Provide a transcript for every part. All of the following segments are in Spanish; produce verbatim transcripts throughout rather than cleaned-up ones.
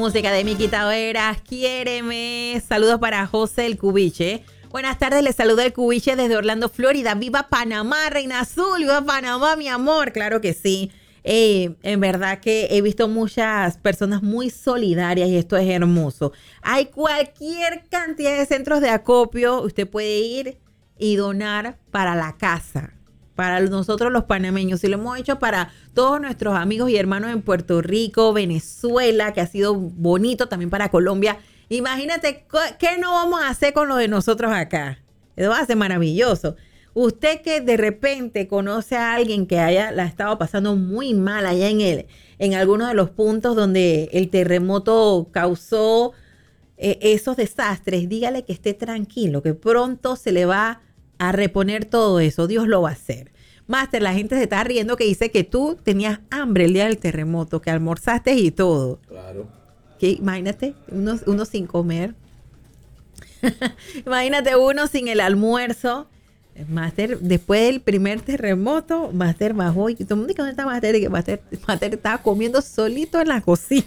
música de Miki Taveras, Quiéreme. Saludos para José el Cubiche. Buenas tardes, les saluda el Cubiche desde Orlando, Florida. ¡Viva Panamá, Reina Azul! ¡Viva Panamá, mi amor! Claro que sí. Eh, en verdad que he visto muchas personas muy solidarias y esto es hermoso. Hay cualquier cantidad de centros de acopio. Usted puede ir y donar para la casa, para nosotros los panameños. Y lo hemos hecho para todos nuestros amigos y hermanos en Puerto Rico, Venezuela, que ha sido bonito, también para Colombia. Imagínate qué no vamos a hacer con lo de nosotros acá. Eso va a ser maravilloso. Usted que de repente conoce a alguien que haya la estado pasando muy mal allá en el, en algunos de los puntos donde el terremoto causó eh, esos desastres, dígale que esté tranquilo, que pronto se le va a reponer todo eso. Dios lo va a hacer. Máster, la gente se está riendo que dice que tú tenías hambre el día del terremoto, que almorzaste y todo. Claro. Que imagínate, uno, uno sin comer. Imagínate uno sin el almuerzo. Máster, después del primer terremoto, Máster bajó y todo el mundo dice, ¿dónde está Máster? Y que Máster, Máster estaba comiendo solito en la cocina.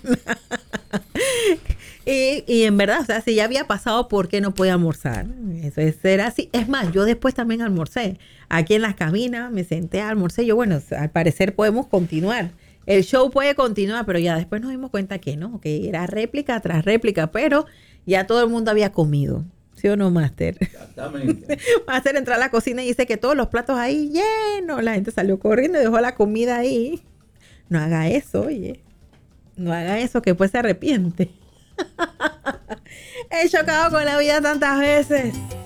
y, y en verdad, o sea, si ya había pasado, ¿por qué no podía almorzar? Eso es, era así. Es más, yo después también almorcé. Aquí en las cabinas me senté a almorzar. Yo, bueno, al parecer podemos continuar. El show puede continuar, pero ya después nos dimos cuenta que no, que era réplica tras réplica, pero ya todo el mundo había comido. ¿Sí o no, Máster? Exactamente. Máster entró a la cocina y dice que todos los platos ahí llenos. La gente salió corriendo y dejó la comida ahí. No haga eso, oye. No haga eso, que después se arrepiente. He chocado con la vida tantas veces.